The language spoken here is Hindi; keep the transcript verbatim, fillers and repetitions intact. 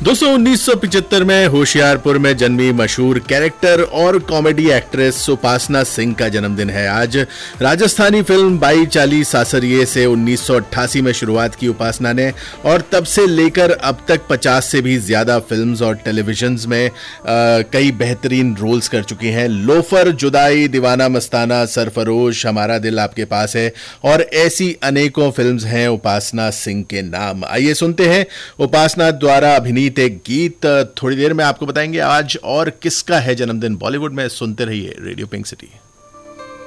दोस्तों उन्नीस सौ पचहत्तर में होशियारपुर में जन्मी मशहूर कैरेक्टर और कॉमेडी एक्ट्रेस उपासना सिंह का जन्मदिन है आज। राजस्थानी फिल्म बाई चाली सासरिये से उन्नीस सौ अट्ठासी में शुरुआत की उपासना ने और तब से लेकर अब तक पचास से भी ज्यादा फिल्म्स और टेलीविजन में आ, कई बेहतरीन रोल्स कर चुकी हैं। लोफर, जुदाई, दीवाना मस्ताना, सरफरोश, हमारा दिल आपके पास है और ऐसी अनेकों फिल्म्स हैं उपासना सिंह के नाम। आइए सुनते हैं उपासना द्वारा अभिनीत एक गीत। थोड़ी देर में आपको बताएंगे आज और किसका है जन्मदिन बॉलीवुड में। सुनते रहिए रेडियो पिंक सिटी।